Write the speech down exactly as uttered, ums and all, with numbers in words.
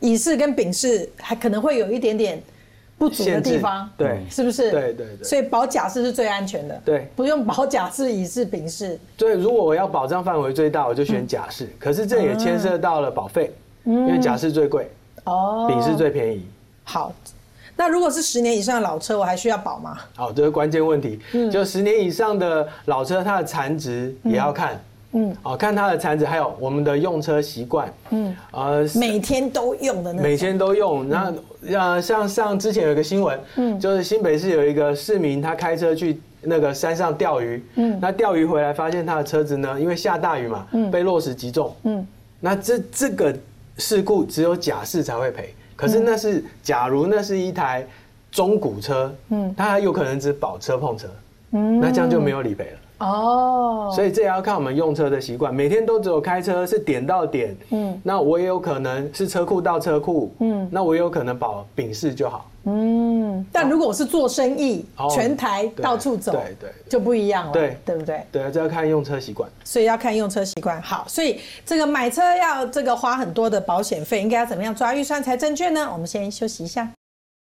乙式跟丙式还可能会有一点点不足的地方， 对， 是不是？ 对对对。 所以保甲式是最安全的， 对， 不用保甲式、乙式、丙式。 对，如果我要保障范围最大，我就选甲式。嗯、可是这也牵涉到了保费，嗯、因为甲式最贵，哦，丙式最便宜。 好。那如果是十年以上的老车，我还需要保吗？ 好，这是关键问题。嗯，就十年以上的老车，它的残值也要看。嗯，哦，看它的残值，还有我们的用车习惯。嗯，呃， 每天都用的那种。 每天都用。那呃，像像之前有一个新闻，嗯，就是新北市有一个市民，他开车去那个山上钓鱼。嗯，那钓鱼回来发现他的车子呢，因为下大雨嘛，嗯，被落石击中。嗯，那这这个事故只有甲式才会赔。可是那是，假如那是一台中古车，嗯，它还有可能只保车碰车，嗯，那这样就没有理赔了。哦，所以这也要看我们用车的习惯，每天都只有开车是点到点，嗯，那我也有可能是车库到车库，嗯，那我也有可能保丙式就好，嗯， 但如果我是做生意，哦、全台到处走， 对 对, 对， 就不一样了， 对对不对？ 对，这要看用车习惯， 所以要看用车习惯。好，所以这个买车要这个花很多的保险费，应该要怎么样抓预算才正确呢？我们先休息一下。